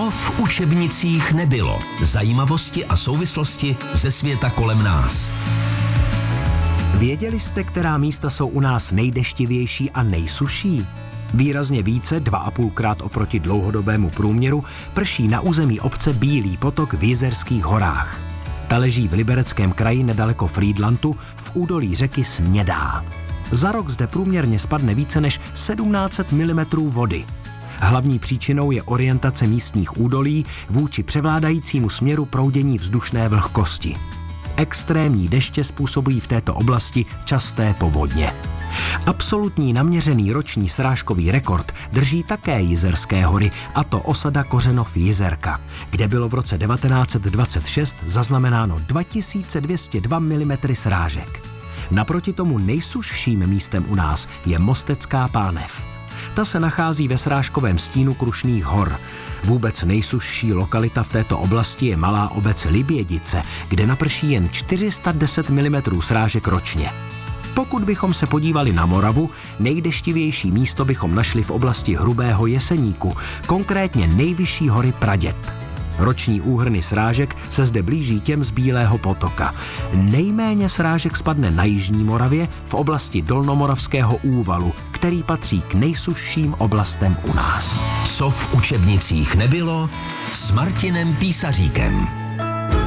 Co v učebnicích nebylo? Zajímavosti a souvislosti ze světa kolem nás. Věděli jste, která místa jsou u nás nejdeštivější a nejsuší? Výrazně více, 2,5krát oproti dlouhodobému průměru, prší na území obce Bílý potok v Jizerských horách. Ta leží v Libereckém kraji nedaleko Frýdlantu v údolí řeky Smědá. Za rok zde průměrně spadne více než 1700 mm vody. Hlavní příčinou je orientace místních údolí vůči převládajícímu směru proudění vzdušné vlhkosti. Extrémní deště způsobují v této oblasti časté povodně. Absolutní naměřený roční srážkový rekord drží také Jizerské hory, a to osada Kořenov Jizerka, kde bylo v roce 1926 zaznamenáno 2202 mm srážek. Naproti tomu nejsušším místem u nás je Mostecká Pánev. Ta se nachází ve srážkovém stínu Krušných hor. Vůbec nejsušší lokalita v této oblasti je malá obec Libědice, kde naprší jen 410 mm srážek ročně. Pokud bychom se podívali na Moravu, nejdeštivější místo bychom našli v oblasti Hrubého Jeseníku, konkrétně nejvyšší hory Praděd. Roční úhrny srážek se zde blíží těm z Bílého potoka. Nejméně srážek spadne na jižní Moravě v oblasti Dolnomoravského úvalu, který patří k nejsušším oblastem u nás. Co v učebnicích nebylo? S Martinem Písaříkem.